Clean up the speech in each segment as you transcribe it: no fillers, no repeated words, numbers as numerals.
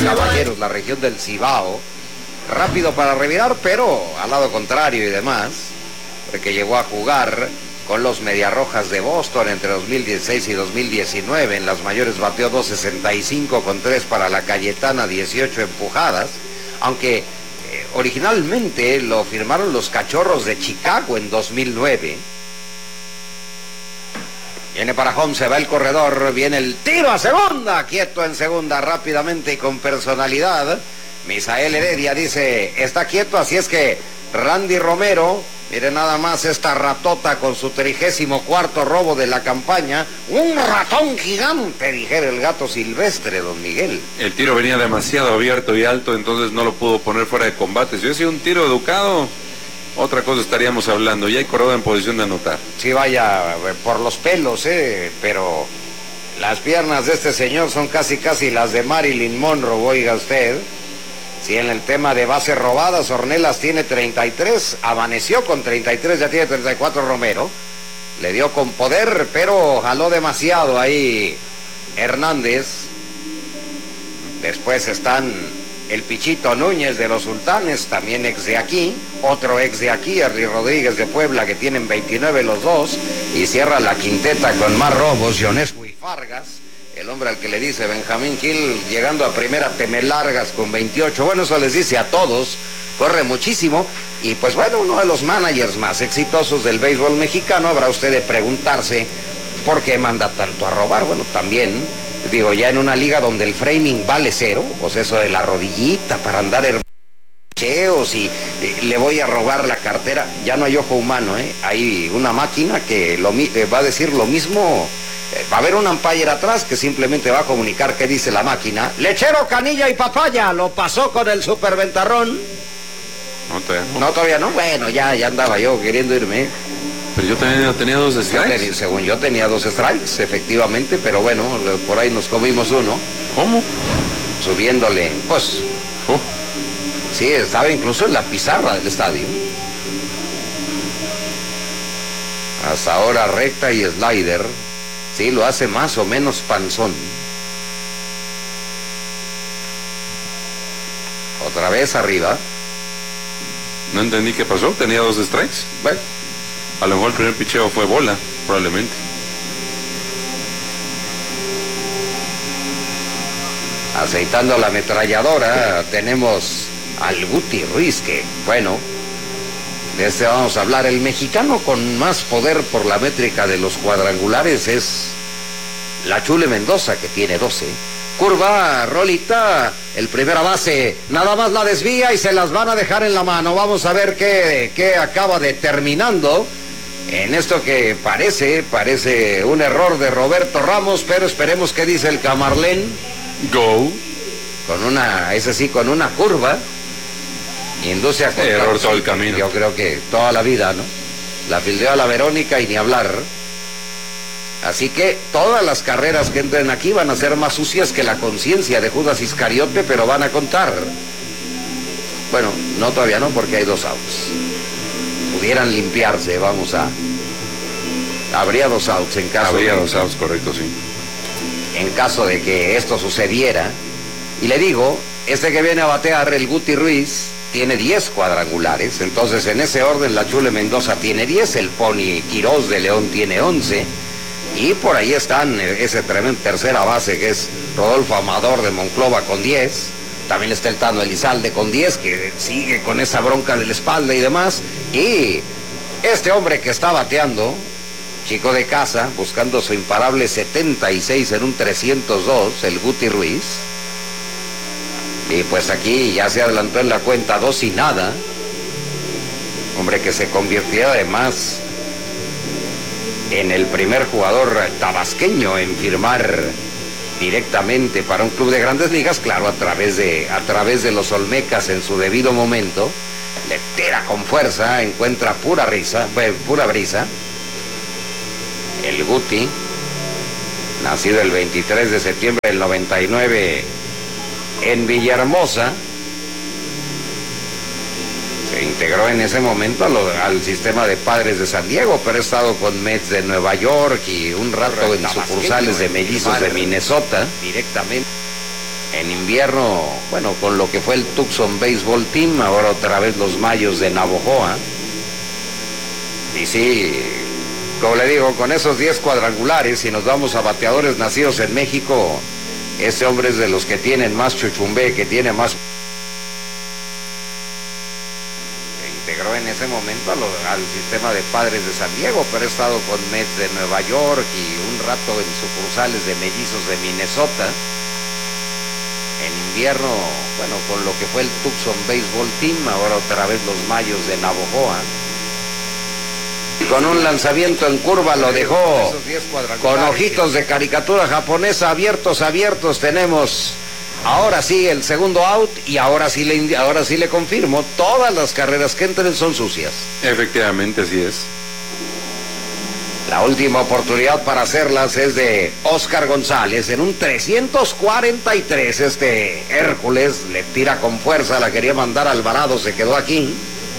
Caballeros, la región del Cibao. Rápido para revirar, pero al lado contrario y demás, porque llegó a jugar con los Mediarrojas de Boston entre 2016 y 2019. En las mayores bateó 2.65 con 3 para la Cayetana, 18 empujadas, aunque originalmente lo firmaron los Cachorros de Chicago en 2009. Viene para home, se va el corredor, viene el tiro a segunda, quieto en segunda, rápidamente y con personalidad. Misael Heredia dice, está quieto, así es que Randy Romero, mire nada más esta ratota con su 34º robo de la campaña, un ratón gigante, dijera el gato silvestre, don Miguel. El tiro venía demasiado abierto y alto, entonces no lo pudo poner fuera de combate. Si hubiera sido un tiro educado, otra cosa estaríamos hablando. Ya hay corredor en posición de anotar. Sí, vaya, por los pelos, pero las piernas de este señor son casi las de Marilyn Monroe, oiga usted. Si en el tema de bases robadas, Ornelas tiene 33, amaneció con 33, ya tiene 34 Romero. Le dio con poder, pero jaló demasiado ahí Hernández. Después están el Pichito Núñez de los Sultanes, también ex de aquí. Otro ex de aquí, Henry Rodríguez de Puebla, que tienen 29 los dos. Y cierra la quinteta con más robos, Ionescu y Fargas. El hombre al que le dice Benjamín Gil, llegando a primera Temelargas con 28. Bueno, eso les dice a todos, corre muchísimo. Y pues bueno, uno de los managers más exitosos del béisbol mexicano. Habrá usted de preguntarse por qué manda tanto a robar. Bueno, también, digo, ya en una liga donde el framing vale cero, pues eso de la rodillita para andar cheos y le voy a robar la cartera, ya no hay ojo humano, hay una máquina que va a decir lo mismo. Va a haber un umpire atrás que simplemente va a comunicar qué dice la máquina. Lechero, canilla y papaya, lo pasó con el superventarrón. No, todavía no. Bueno, ya andaba yo queriendo irme. Pero yo también tenía 2 strikes. Según yo tenía 2 strikes, efectivamente, pero bueno, por ahí nos comimos uno. ¿Cómo? Subiéndole, pues. Sí, estaba incluso en la pizarra del estadio. Hasta ahora recta y slider. Sí, lo hace más o menos panzón. Otra vez arriba. No entendí qué pasó, tenía 2 strikes. Bueno, a lo mejor el primer picheo fue bola, probablemente. Aceitando la ametralladora, tenemos al Guti Ruiz, que, bueno, de este vamos a hablar. El mexicano con más poder por la métrica de los cuadrangulares es la Chule Mendoza, que tiene 12. Curva, rolita, el primera base, nada más la desvía y se las van a dejar en la mano. Vamos a ver qué acaba determinando en esto que parece un error de Roberto Ramos, pero esperemos qué dice el Camarlén. Go. Con una curva. Induce a error todo el camino. Yo creo que toda la vida, ¿no? La fildeó a la Verónica y ni hablar. Así que todas las carreras que entren aquí van a ser más sucias que la conciencia de Judas Iscariote, pero van a contar. Bueno, no, todavía no, porque hay 2 outs. Pudieran limpiarse, habría 2 outs en caso. Habría 2 outs, correcto, sí. En caso de que esto sucediera. Y le digo, este que viene a batear, el Guti Ruiz, tiene 10 cuadrangulares. Entonces, en ese orden, la Chule Mendoza tiene 10, el Pony Quirós de León tiene 11. Y por ahí están ese tremendo tercera base que es Rodolfo Amador de Monclova con 10. También está el Tano Elizalde con 10, que sigue con esa bronca de la espalda y demás. Y este hombre que está bateando, chico de casa, buscando su imparable 76 en un 302, el Guti Ruiz. Y pues aquí ya se adelantó en la cuenta 2-0. Hombre que se convirtió además en el primer jugador tabasqueño en firmar directamente para un club de Grandes Ligas, claro, a través de los Olmecas en su debido momento. Le tira con fuerza, encuentra pura brisa. El Guti, nacido el 23 de septiembre del 99 en Villahermosa, se integró en ese momento al sistema de Padres de San Diego, pero ha estado con Mets de Nueva York y un rato en sucursales de Mellizos de Minnesota. Directamente. En invierno, bueno, con lo que fue el Tucson Baseball Team, ahora otra vez los Mayos de Navojoa. Y sí, como le digo, con esos 10 cuadrangulares, si nos vamos a bateadores nacidos en México, ese hombre es de los que tienen más chuchumbe, que tiene más... Integró en ese momento al sistema de Padres de San Diego, pero he estado con Mets de Nueva York y un rato en sucursales de Mellizos de Minnesota. En invierno, bueno, con lo que fue el Tucson Baseball Team, ahora otra vez los Mayos de Navojoa. Con un lanzamiento en curva lo dejó con ojitos de caricatura japonesa abiertos. Tenemos ahora sí el segundo out y ahora sí le confirmo, todas las carreras que entren son sucias. Efectivamente, así es. La última oportunidad para hacerlas es de Oscar González en un 343. Este Hércules le tira con fuerza, la quería mandar a Alvarado, se quedó aquí.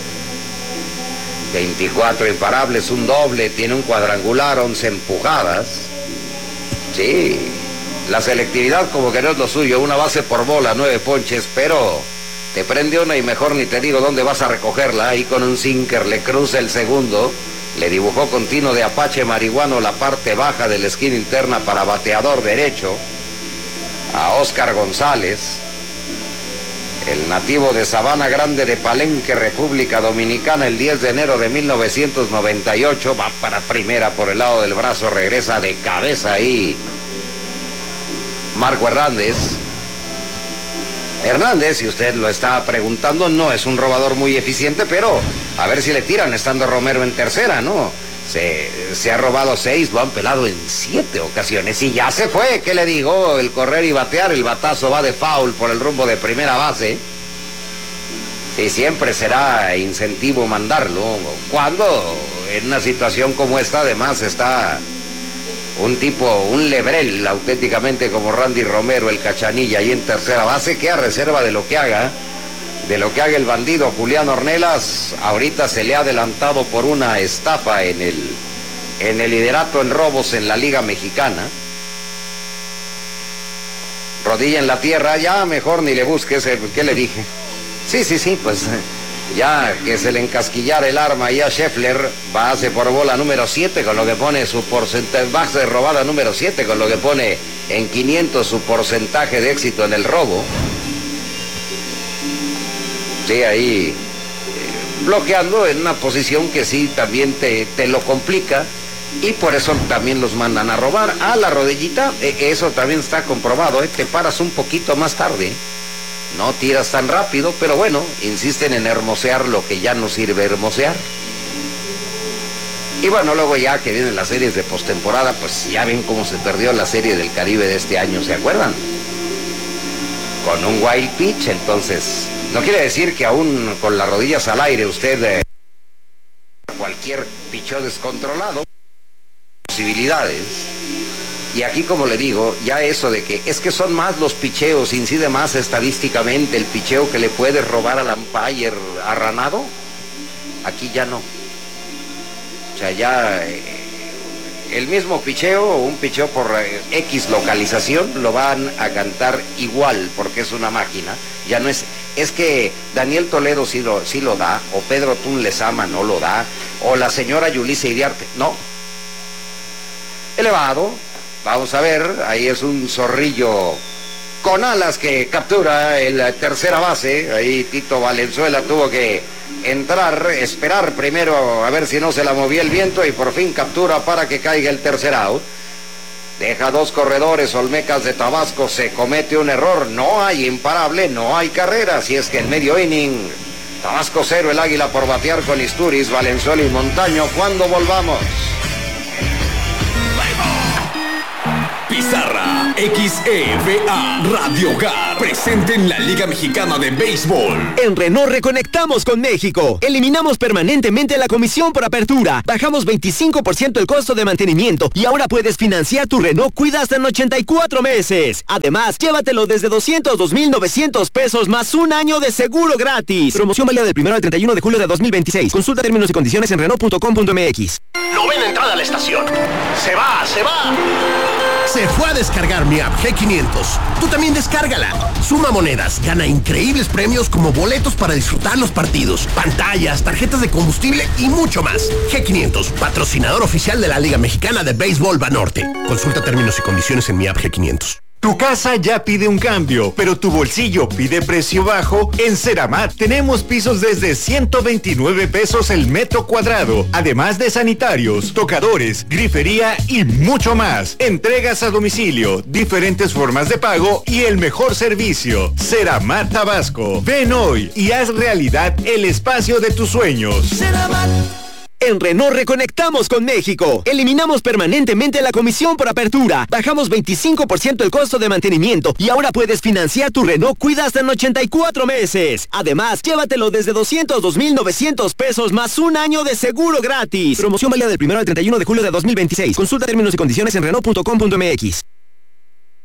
24 imparables, un doble, tiene un cuadrangular, 11 empujadas. Sí, la selectividad como que no es lo suyo, una base por bola, 9 ponches, pero te prende una y mejor ni te digo dónde vas a recogerla. Ahí con un sinker le cruza el segundo, le dibujó con tino de apache marihuano la parte baja de la esquina interna para bateador derecho a Oscar González. El nativo de Sabana Grande de Palenque, República Dominicana, el 10 de enero de 1998, va para primera por el lado del brazo, regresa de cabeza ahí Marco Hernández. Hernández, si usted lo está preguntando, no es un robador muy eficiente, pero a ver si le tiran estando Romero en tercera, ¿no? Se ha robado 6, lo han pelado en 7 ocasiones y ya se fue, ¿qué le digo? El correr y batear, el batazo va de foul por el rumbo de primera base. Sí, siempre será incentivo mandarlo. Cuando en una situación como esta, además, está un tipo, un lebrel auténticamente como Randy Romero, el Cachanilla, ahí en tercera base, que a reserva de lo que haga el bandido Julián Ornelas, ahorita se le ha adelantado por una estafa en el liderato en robos en la Liga Mexicana. Rodilla en la tierra, ya mejor ni le busques, ¿qué le dije? Sí, pues ya que se le encasquillara el arma y a Scheffler, base por bola número 7, con lo que pone su porcentaje, base de robada número 7, con lo que pone en 500 su porcentaje de éxito en el robo. Sí, ahí bloqueando en una posición que sí también te lo complica y por eso también los mandan a robar. A la rodillita, eso también está comprobado, te paras un poquito más tarde, no tiras tan rápido, pero bueno, insisten en hermosear lo que ya no sirve hermosear. Y bueno, luego ya que vienen las series de postemporada, pues ya ven cómo se perdió la Serie del Caribe de este año, ¿se acuerdan? Con un wild pitch, entonces... No quiere decir que aún con las rodillas al aire usted cualquier picheo descontrolado, posibilidades. Y aquí, como le digo, ya eso de que es que son más los picheos, incide más estadísticamente el picheo que le puede robar al umpire arranado, aquí ya no. O sea, ya el mismo picheo, un picheo por X localización, lo van a cantar igual porque es una máquina. Ya no es que Daniel Toledo sí lo da, o Pedro Tun Lezama no lo da, o la señora Yulisa Iriarte, no. Elevado, vamos a ver, ahí es un zorrillo con alas que captura el tercera base, ahí Tito Valenzuela tuvo que entrar, esperar primero a ver si no se la movía el viento y por fin captura para que caiga el tercer out. Deja 2 corredores, Olmecas de Tabasco, se comete un error, no hay imparable, no hay carrera, así es que en medio inning, Tabasco 0, el Águila por batear con Isturiz, Valenzuela y Montaño. ¿Cuándo volvamos? Pizarra XEVA Radio Hogar, presente en la Liga Mexicana de Béisbol. En Renault reconectamos con México. Eliminamos permanentemente la comisión por apertura. Bajamos 25% el costo de mantenimiento y ahora puedes financiar tu Renault Cuida hasta en 84 meses. Además, llévatelo desde 202,900 pesos más un año de seguro gratis. Promoción válida del 1 al 31 de julio de 2026. Consulta términos y condiciones en Renault.com.mx. Novena entrada a la estación. Se va. Se fue a descargar mi app G500. Tú también descárgala. Suma monedas, gana increíbles premios como boletos para disfrutar los partidos, pantallas, tarjetas de combustible y mucho más. G500, patrocinador oficial de la Liga Mexicana de Béisbol Banorte. Consulta términos y condiciones en mi app G500. Tu casa ya pide un cambio, pero tu bolsillo pide precio bajo. En Ceramat tenemos pisos desde 129 pesos el metro cuadrado, además de sanitarios, tocadores, grifería y mucho más. Entregas a domicilio, diferentes formas de pago y el mejor servicio. Ceramat Tabasco. Ven hoy y haz realidad el espacio de tus sueños. Ceramat. En Renault reconectamos con México. Eliminamos permanentemente la comisión por apertura. Bajamos 25% el costo de mantenimiento y ahora puedes financiar tu Renault Cuida hasta en 84 meses. Además, llévatelo desde 202,900 pesos más un año de seguro gratis. Promoción válida del 1 al 31 de julio de 2026. Consulta términos y condiciones en Renault.com.mx.